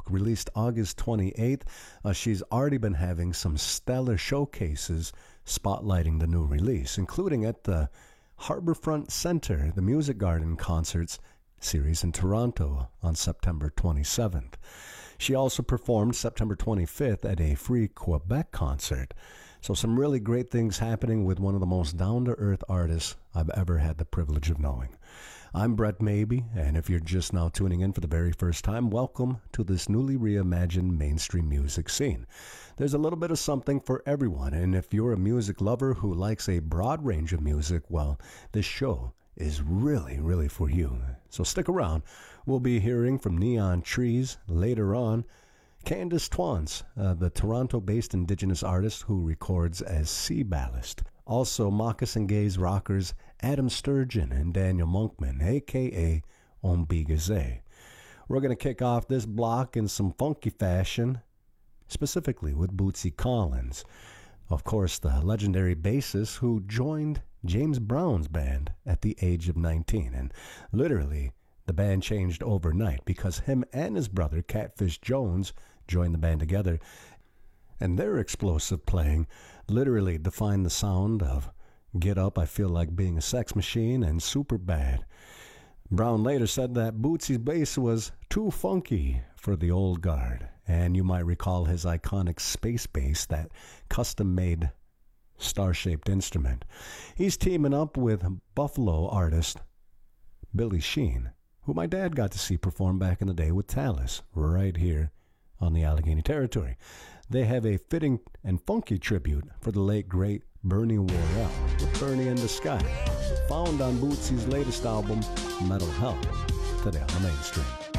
released August 28th. She's already been having some stellar showcases spotlighting the new release, including at the Harbourfront Centre, the Music Garden Concerts series in Toronto on September 27th. She also performed September 25th at a free Quebec concert. So some really great things happening with one of the most down-to-earth artists I've ever had the privilege of knowing. I'm Brett Maybe, and if you're just now tuning in for the very first time, welcome to this newly reimagined mainstream music scene. There's a little bit of something for everyone, and if you're a music lover who likes a broad range of music, well, this show is really for you. So stick around. We'll be hearing from Neon Trees later on. Candice Twance, the Toronto-based Indigenous artist who records as Sea Ballast. Also, Moccasin Gaze rockers Adam Sturgeon and Daniel Monkman, a.k.a. Ombigaze. We're going to kick off this block in some funky fashion, specifically with Bootsy Collins. Of course, the legendary bassist who joined James Brown's band at the age of 19. And literally, the band changed overnight because him and his brother, Catfish Jones, joined the band together. And their explosive playing literally defined the sound of Get Up, I Feel Like Being a Sex Machine, and Super Bad. Brown later said that Bootsy's bass was too funky for the old guard. And you might recall his iconic space bass, that custom-made star-shaped instrument. He's teaming up with Buffalo artist Billy Sheehan, who my dad got to see perform back in the day with Talis, right here on the Allegheny Territory. They have a fitting and funky tribute for the late, great Bernie Worrell, with Bernie in the Sky, found on Bootsy's latest album, Metal Health, today on the mainstream.